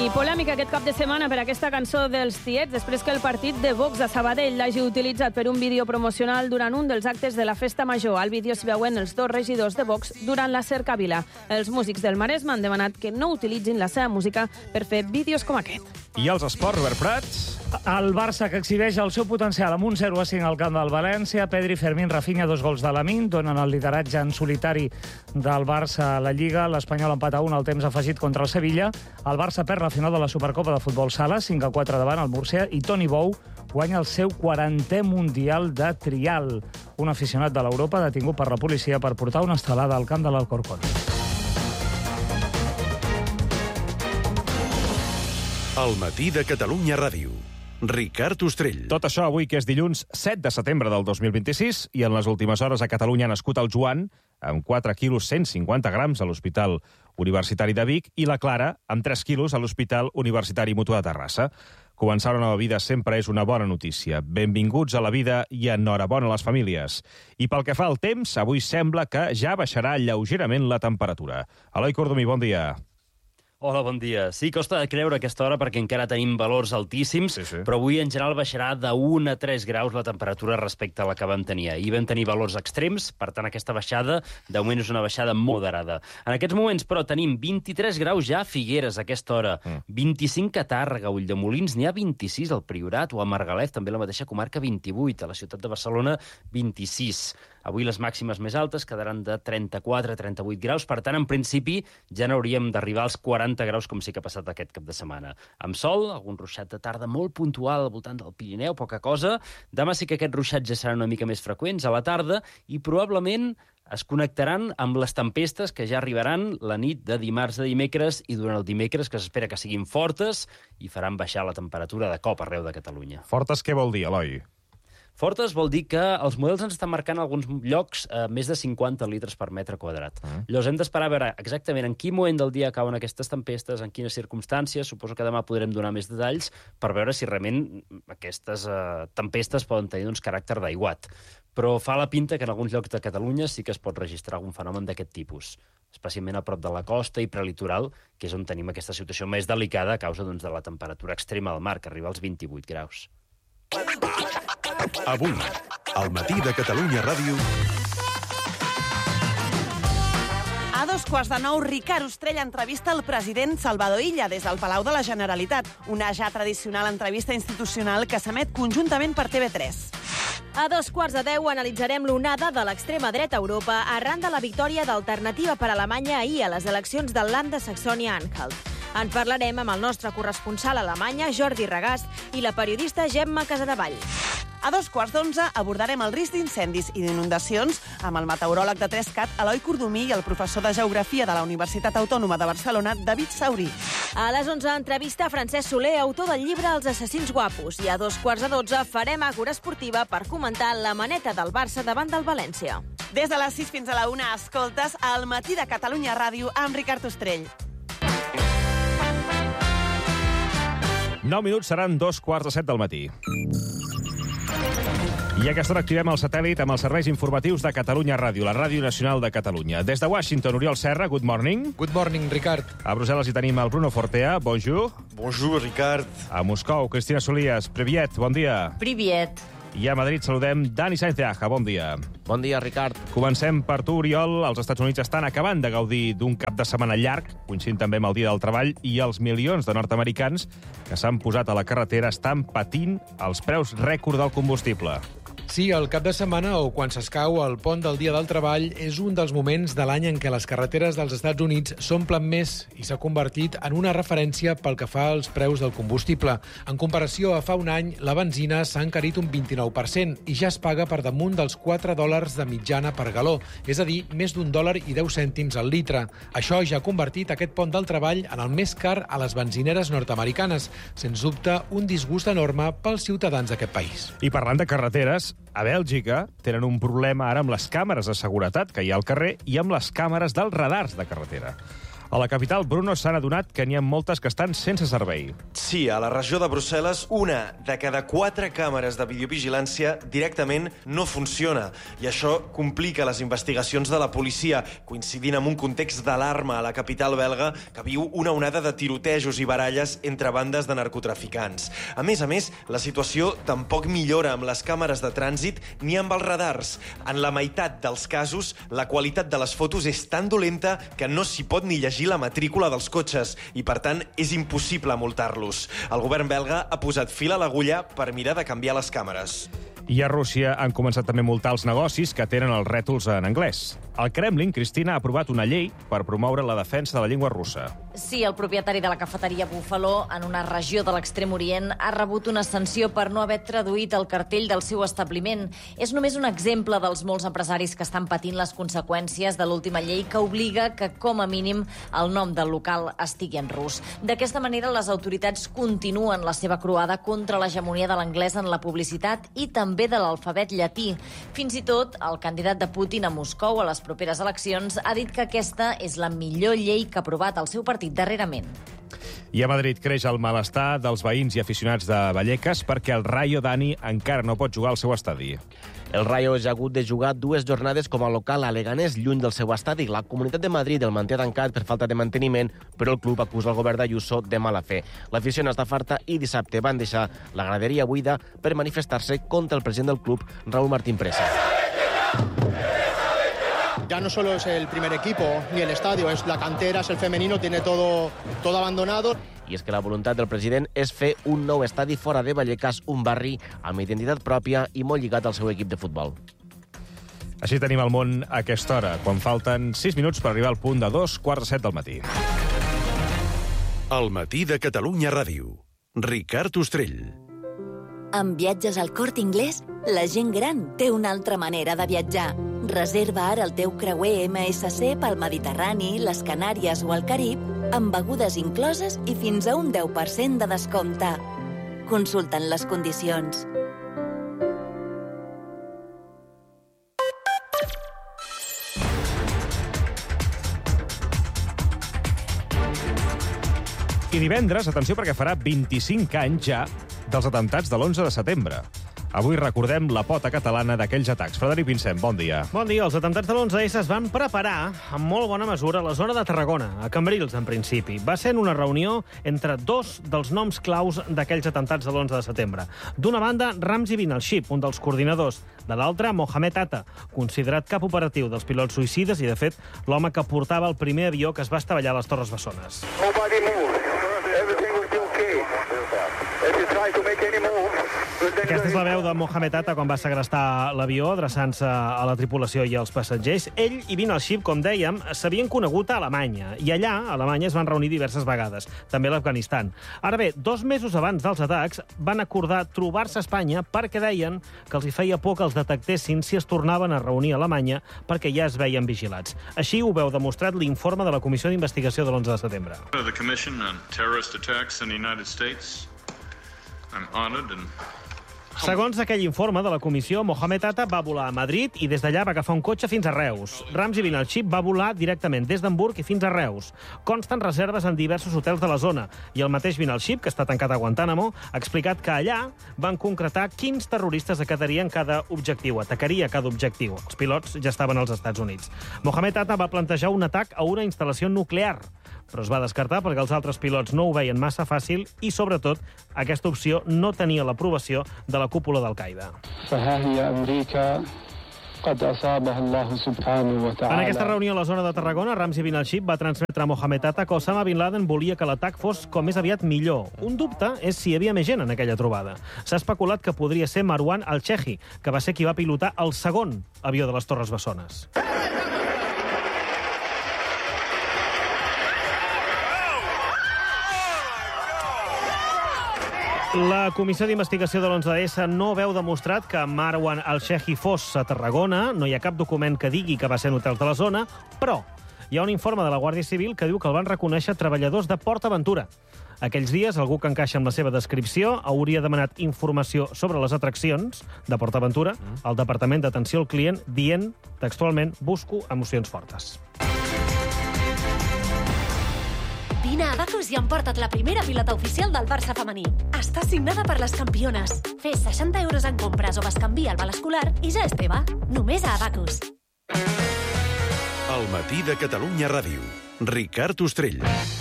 I polèmica aquest cap de setmana per aquesta cançó dels Tiets, després que el partit de Vox a Sabadell l'hagi utilitzat per un vídeo promocional durant un dels actes de la Festa Major. Al vídeo s'hi veuen els dos regidors de Vox durant la cercavila. Els músics del Maresme han demanat que no utilitzin la seva música per fer vídeos com aquest. I els esports, Robert Prats? El Barça, que exhibeix el seu potencial amb un 0-5 al camp del València. Pedri, Fermín, Rafinha, 2 gols de Lamine, donen el lideratge en solitari del Barça a la Lliga. L'Espanyol empata 1 al temps afegit contra el Sevilla. El Barça perd la final de la Supercopa de Futbol Sala, 5-4 davant el Múrcia, i Toni Bou guanya el seu 40è Mundial de Trial. Un aficionat de l'Europa detingut per la policia per portar una estelada al camp de l'Alcorcón. El matí de Catalunya Ràdio. Ricard Ostrell. Tot això avui, que és dilluns 7 de setembre del 2026, i en les últimes hores a Catalunya ha nascut el Joan, amb 4 quilos 150 grams a l'Hospital Universitari de Vic, i la Clara, amb 3 quilos a l'Hospital Universitari Mutu de Terrassa. Començar una nova vida sempre és una bona notícia. Benvinguts a la vida i enhorabona a les famílies. I pel que fa al temps, avui sembla que ja baixarà lleugerament la temperatura. Eloi Cordomí, bon dia. Hola, bon dia. Sí, costa de creure aquesta hora perquè encara tenim valors altíssims, sí. Però avui en general baixarà de 1 a 3 graus la temperatura respecte a la que vam tenir. Ahir vam tenir valors extrems, per tant aquesta baixada de moment és una baixada moderada. En aquests moments, però, tenim 23 graus ja a Figueres a aquesta hora, 25 a Tàrrega, Ulldemolins, n'hi ha 26 al Priorat, o a Margalef, també la mateixa comarca, 28, a la ciutat de Barcelona, 26. Avui les màximes més altes quedaran de 34 a 38 graus, per tant, en principi, ja n'hauríem d'arribar als 40 graus, com sí que ha passat aquest cap de setmana. Amb sol, algun ruixat de tarda molt puntual al voltant del Pirineu, poca cosa. Demà sí que aquests ruixats ja seran una mica més freqüents a la tarda i probablement es connectaran amb les tempestes que ja arribaran la nit de dimarts a dimecres i durant el dimecres, que s'espera que siguin fortes i faran baixar la temperatura de cop arreu de Catalunya. Fortes què vol dir, Eloi? Fortes vol dir que els models ens estan marcant alguns llocs més de 50 litres per metre quadrat. Llavors hem d'esperar a veure exactament en quin moment del dia cauen aquestes tempestes, en quines circumstàncies. Suposo que demà podrem donar més detalls per veure si realment aquestes tempestes poden tenir caràcter d'aiguat. Però fa la pinta que en alguns llocs de Catalunya sí que es pot registrar algun fenomen d'aquest tipus, especialment a prop de la costa i prelitoral, que és on tenim aquesta situació més delicada a causa de la temperatura extrema del mar, que arriba als 28 graus. Avui, al matí de Catalunya Ràdio. A 8:45, Ricard Ostrell entrevista el president Salvador Illa des del Palau de la Generalitat, una ja tradicional entrevista institucional que s'emet conjuntament per TV3. A 9:15 analitzarem l'onada de l'extrema dreta a Europa arran de la victòria d'Alternativa per Alemanya ahir a les eleccions del Land de Saxònia-Anhalt. En parlarem amb el nostre corresponsal a Alemanya, Jordi Regàs, i la periodista Gemma Casadevall. A 11:15 abordarem el risc d'incendis i d'inundacions amb el meteoròleg de 3CAT, Eloi Cordomí, i el professor de Geografia de la Universitat Autònoma de Barcelona, David Saurí. A les 11 entrevista a Francesc Soler, autor del llibre Els assassins guapos, i a 12:15 farem àgora esportiva per comentar la maneta del Barça davant del València. Des de les 6 fins a la 1 escoltes al matí de Catalunya Ràdio amb Ricard Ostrell. 9 minuts seran 2:15 del matí. I a aquesta hora activem el satèl·lit amb els serveis informatius de Catalunya Ràdio, la Ràdio Nacional de Catalunya. Des de Washington, Oriol Serra, good morning. Good morning, Ricard. A Brussel·les hi tenim el Bruno Fortea, bonjour. Bonjour, Ricard. A Moscou, Cristina Solias, priviet, bon dia. Priviet. I a Madrid saludem Dani Sainz de Aja, bon dia. Bon dia, Ricard. Comencem per tu, Oriol. Els Estats Units estan acabant de gaudir d'un cap de setmana llarg, coincidint també amb el Dia del Treball, i els milions de nord-americans que s'han posat a la carretera estan patint els preus rècord del combustible. Sí, el cap de setmana o quan s'escau el pont del Dia del Treball és un dels moments de l'any en què les carreteres dels Estats Units s'omplen més i s'ha convertit en una referència pel que fa als preus del combustible. En comparació a fa un any, la benzina s'ha encarit un 29% i ja es paga per damunt dels $4 de mitjana per galó, és a dir, més $1.10 al litre. Això ja ha convertit aquest pont del treball en el més car a les benzineres nord-americanes. Sens dubte, un disgust enorme pels ciutadans d'aquest país. I parlant de carreteres, a Bèlgica tenen un problema ara amb les càmeres de seguretat que hi ha al carrer i amb les càmeres dels radars de carretera. A la capital, Bruno, s'han adonat que n'hi ha moltes que estan sense servei. Sí, a la regió de Brussel·les, una de cada 4 càmeres de videovigilància directament no funciona. I això complica les investigacions de la policia, coincidint amb un context d'alarma a la capital belga que viu una onada de tirotejos i baralles entre bandes de narcotraficants. A més, la situació tampoc millora amb les càmeres de trànsit ni amb els radars. En la meitat dels casos, la qualitat de les fotos és tan dolenta que no s'hi pot ni llegir la matrícula dels cotxes i, per tant, és impossible multar-los. El govern belga ha posat fil a l'agulla per mirar de canviar les càmeres. I a Rússia han començat també a multar els negocis que tenen els rètols en anglès. El Kremlin, Cristina, ha aprovat una llei per promoure la defensa de la llengua russa. Sí, el propietari de la cafeteria Buffalo, en una regió de l'Extrem Orient, ha rebut una sanció per no haver traduït el cartell del seu establiment. És només un exemple dels molts empresaris que estan patint les conseqüències de l'última llei que obliga que, com a mínim, el nom del local estigui en rus. D'aquesta manera, les autoritats continuen la seva croada contra l'hegemonia de l'anglès en la publicitat i també de l'alfabet llatí. Fins i tot, el candidat de Putin a Moscou a les properes eleccions ha dit que aquesta és la millor llei que ha aprovat el seu partit darrerament. I a Madrid creix el malestar dels veïns i aficionats de Vallecas perquè el Rayo Dani encara no pot jugar al seu estadi. El Rayo ja ha hagut de jugar 2 jornades com a local a Leganés, lluny del seu estadi. La Comunitat de Madrid el manté tancat per falta de manteniment, però el club acusa el govern d'Ayuso de mala fe. L'afició n'està farta i dissabte van deixar la graderia buida per manifestar-se contra el president del club, Raúl Martín Presa. Ya no solo es el primer equipo ni el estadio, es la cantera, es el femenino, tiene todo abandonado. I és que la voluntat del president és fer un nou estadi fora de Vallecas, un barri amb identitat pròpia i molt lligat al seu equip de futbol. Així tenim el món a aquesta hora, quan falten 6 minuts per arribar al punt de 2:45 del matí. El matí de Catalunya Ràdio. Ricard Ostrell. Amb viatges al Corte Inglés, la gent gran té una altra manera de viatjar. Reserva ara el teu creuer MSC pel Mediterrani, les Canàries o el Carib, amb begudes incloses i fins a un 10% de descompte. Consulta'n les condicions. I divendres, atenció, perquè farà 25 anys ja dels atemptats de l'11 de setembre. Avui recordem la pota catalana d'aquells atacs. Frederic Vincent, bon dia. Bon dia. Els atemptats de l'11S es van preparar amb molt bona mesura a la zona de Tarragona, a Cambrils, en principi. Va ser en una reunió entre 2 dels noms claus d'aquells atemptats de l'11 de setembre. D'una banda, Ramzi bin al-Shibh, un dels coordinadors. De l'altra, Mohamed Atta, considerat cap operatiu dels pilots suïcides i, de fet, l'home que portava el primer avió que es va estavellar a les Torres Bessones. Aquesta és la veu de Mohamed Atta quan va segrestar l'avió, adreçant-se a la tripulació i als passatgers. Ell i bin al-Shibh, com dèiem, s'havien conegut a Alemanya, i allà, a Alemanya, es van reunir diverses vegades, també a l'Afganistan. Ara bé, 2 mesos abans dels atacs, van acordar trobar-se a Espanya perquè deien que els hi feia por que els detectessin si es tornaven a reunir a Alemanya perquè ja es veien vigilats. Així ho veu demostrat l'informe de la Comissió d'Investigació de l'11 de setembre. The Commission on Terrorist Attacks in the United States. I'm honored and Segons aquell informe de la comissió, Mohamed Atta va volar a Madrid i des d'allà va agafar un cotxe fins a Reus. Ramzi bin al-Shibh va volar directament des d'Hamburg i fins a Reus. Consten reserves en diversos hotels de la zona i el mateix bin al-Shibh, que està tancat a Guantánamo, ha explicat que allà van concretar quins terroristes atacarien cada objectiu. Atacaria cada objectiu. Els pilots ja estaven als Estats Units. Mohamed Atta va plantejar un atac a una instal·lació nuclear, però es va descartar perquè els altres pilots no ho veien massa fàcil i, sobretot, aquesta opció no tenia l'aprovació de la cúpula d'Al-Qaeda. En aquesta reunió a la zona de Tarragona, Ramzi bin al-Shibh va transmetre a Mohamed Atta que Osama bin Laden volia que l'atac fos com més aviat millor. Un dubte és si hi havia més gent en aquella trobada. S'ha especulat que podria ser Marwan al-Chehi, que va ser qui va pilotar el segon avió de les Torres Bessones. La Comissió d'Investigació de l'11S no veu demostrat que Marwan al-Chehi fos a Tarragona. No hi ha cap document que digui que va ser en hotels de la zona, però hi ha un informe de la Guàrdia Civil que diu que el van reconèixer treballadors de PortAventura. Aquells dies, algú que encaixa amb la seva descripció hauria demanat informació sobre les atraccions de PortAventura al Departament d'Atenció al Client, dient textualment: busco emocions fortes. Vine a Abacus i emporta't la primera pilota oficial del Barça femení. Està signada per les campiones. Fes 60 euros en compres o bescanvia al val escolar i ja és teva. Només a Abacus. El matí de Catalunya Ràdio. Ricard Ostrell.